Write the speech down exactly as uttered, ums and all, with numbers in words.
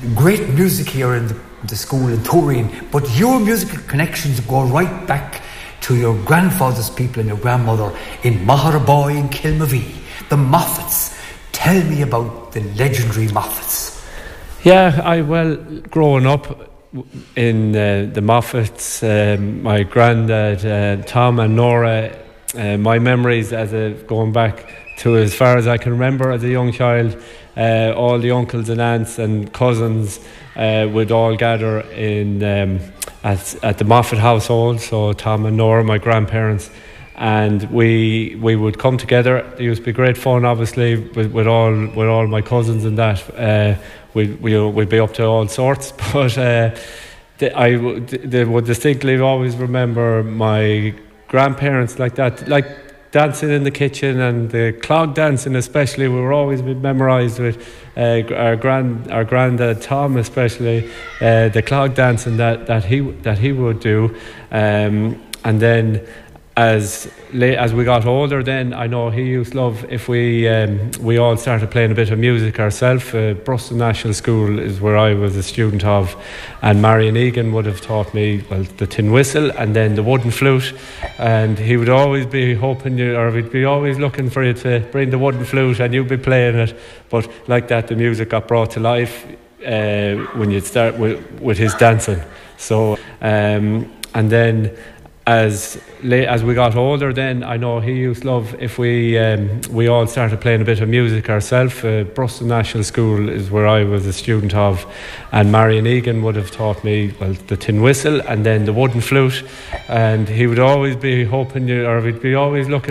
great music here in the, the school in Turin, but your musical connections go right back to your grandfather's people and your grandmother in Maharaboy in Kilmavee, the Moffats. Tell me about the legendary Moffats. Yeah, I well, growing up in uh, the Moffats, um, my granddad, uh, Tom and Nora, uh, my memories as a, going back to as far as I can remember as a young child, uh, all the uncles and aunts and cousins uh, would all gather in um, at, at the Moffat household, so Tom and Nora, my grandparents, and we we would come together. It used to be great fun, obviously, with, with all with all my cousins and that. Uh, we'd, we, we'd be up to all sorts, but uh, the, I the, would distinctly always remember my grandparents like that, like dancing in the kitchen, and the clog dancing especially. We were always memorised with uh, our grand our granddad Tom, especially uh, the clog dancing that, that he that he would do, um, and then as late as we got older, then I know he used to love if we um, we all started playing a bit of music ourselves. Uh, Bruston National School is where I was a student of, and Marion Egan would have taught me well the tin whistle and then the wooden flute, and he would always be hoping you, or we'd be always looking for you to bring the wooden flute and you'd be playing it. But like that, the music got brought to life uh, when you'd start with, with his dancing. So um, and then As late as we got older, then I know he used to love if we um, we all started playing a bit of music ourselves. Uh, Bruston National School is where I was a student of, and Marion Egan would have taught me well the tin whistle and then the wooden flute, and he would always be hoping you, or we'd be always looking